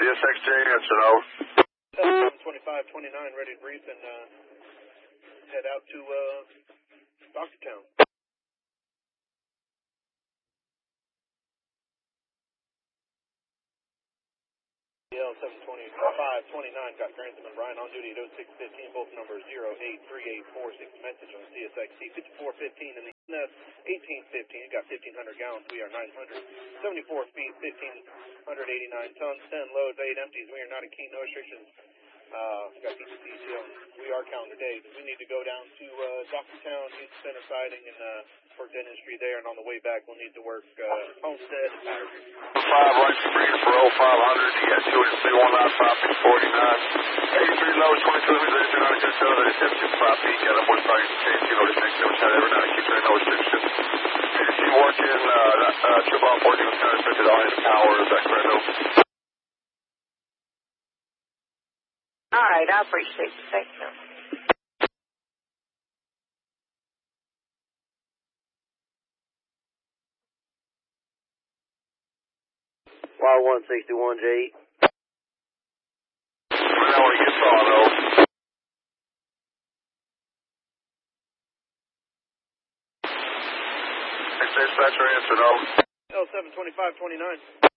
CSXJ, answer, over. 2529, ready to brief and head out to Doctortown. L72529, got Grantham and Bryan on duty at 0615, both numbers 083846, message on CSXC 5415 in the 1815, got 1500 gallons, we are 974 feet, 1589 tons, 10 loads, 8 empties, we are not in key, no restrictions. Got detail. We are counting today. We need to go down to Doctortown, use center siding, and work the industry there. And on the way back, we'll need to work Homestead and Patterson. 5 right breather for 0500. He has 2C195649. 83 low, 22 meters, 89 good 5 feet. Got a more target to change. You know, the next 7 shot every night. Keep there, no restrictions. Is he working? Trip off working was kind of restricted on his power. Is that correct? No. All right, I appreciate it. Thank you. Y161J. Now when he gets on, though. Dispatcher, answer, no. L72529.